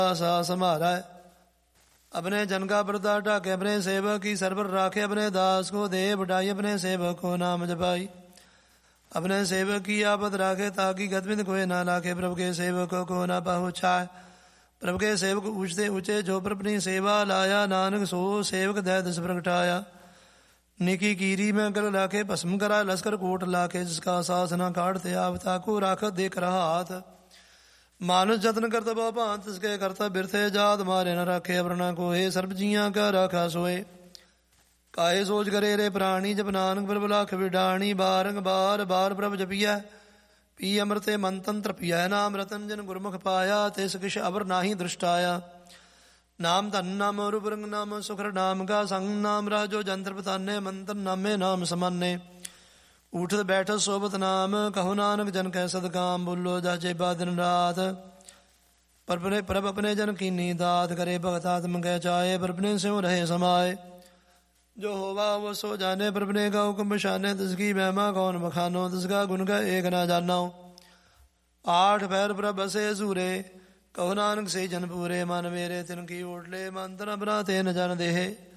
सा सम्हारा। अपने जन का पर्दा ढाके अपने सेवक की सर पर राखे। अपने दास को दे बढ़ाई अपने सेवक को नाम जपाई। अपने सेवक की आपत राखे ताकि गदबिंद कोई ना लाखे। प्रभु के सेवक को ना पहुँचाए। प्रभु के सेवक ऊंचते ऊंचे जो पर अपनी सेवा लाया। नानक सो सेवक दय दस प्रगटाया। निकी कीरी में कर लाखे भस्म करा लश्कर कोट लाखे। जिसका सास न काटते आवता को राखत देख रहा हाथ। मानुष जतन करता भांत तिसके करता बिरथे जात मारे न राखे। अवरना को हे सर्ब जिया का राखा सोए। काहे सोच करे रे प्राणी जब नानक प्रभु लाख विडाणी। बारंग बार बार प्रभु जपिया पी अमृते मंतन तृपिया। नाम रतन जन गुरमुख पाया तेस किश अवर नाही दृष्टाया। नाम धन नाम रूप रंग नाम सुखर नाम का संग नाम राजो जंत्र पताने। मंत्र नामे नाम समाने। उठत बैठत सोबत नाम कहो नानक जन कह सदकाम। बोलो जाचे बा दिन रात प्रभ अपने जन की दात करे। भगत आत्म कह चाहे प्रभने से रहे समाये। जो होवा वो सो जाने प्रभने का हुक्म शाने। तिसकी महिमा कौन बखानो तिसका गुण का एक ना जानो। आठ पैर प्रभ बसे सूरे कहो नानक से जन पूरे। मन मेरे तिनकी ओटले मंत्र बना ते न जन देहे।